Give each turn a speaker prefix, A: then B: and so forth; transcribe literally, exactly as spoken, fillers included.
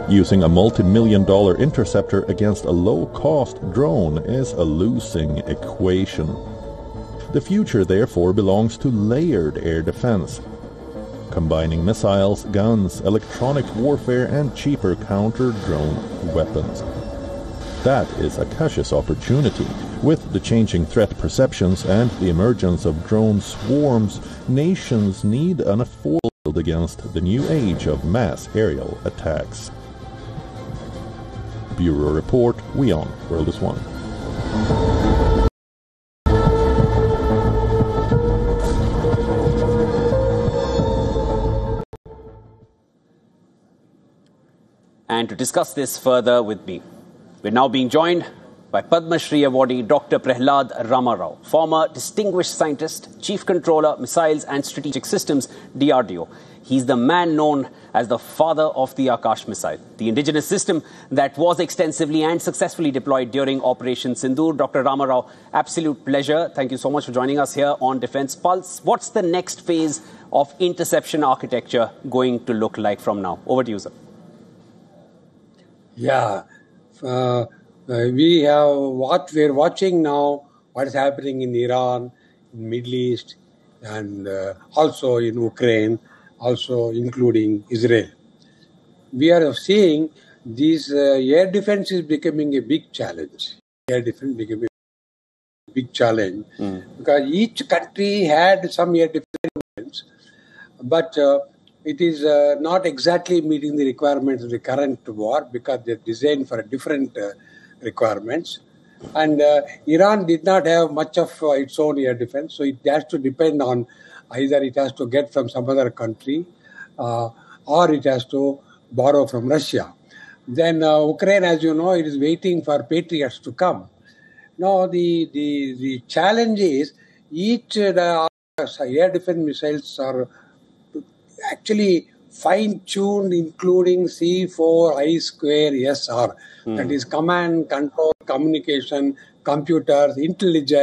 A: Using a multi-million dollar interceptor against a low-cost drone is a losing equation. The future, therefore, belongs to layered air defense, combining missiles, guns, electronic warfare, and cheaper counter-drone weapons. That is Akash's opportunity. With the changing threat perceptions and the emergence of drone swarms, nations need an foil against the new age of mass aerial attacks. Bureau Report, WION, World is One.
B: And to discuss this further with me, we're now being joined by Padma Shri awardee Doctor Prahlad Ramarao, former distinguished scientist, Chief Controller, Missiles and Strategic Systems, D R D O. He's the man known as the father of the Akash missile, the indigenous system that was extensively and successfully deployed during Operation Sindoor. Doctor Ramarao, absolute pleasure. Thank you so much for joining us here on Defence Pulse. What's the next phase of interception architecture going to look like from now? Over to you, sir.
C: Yeah, uh, we have what we're watching now, what is happening in Iran, in Middle East, and uh, also in Ukraine, also including Israel. We are seeing this uh, air defense is becoming a big challenge. Air defense becoming a big challenge mm. because each country had some air defense, but uh, it is uh, not exactly meeting the requirements of the current war because they're designed for different uh, requirements. And uh, Iran did not have much of uh, its own air defense, so it has to depend on either it has to get from some other country uh, or it has to borrow from Russia. Then uh, Ukraine, as you know, it is waiting for Patriots to come. Now, the, the, the challenge is each uh, air defense missiles are actually fine-tuned, including C four I square S R. Mm. That is command, control, communication, computers, intelligence.